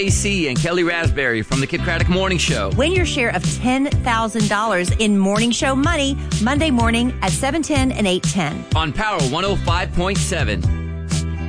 AC and Kelly Raspberry from the Kid Craddock Morning Show. Win your share of $10,000 in Morning Show money Monday morning at 7:10 and 8:10 on Power 105.7.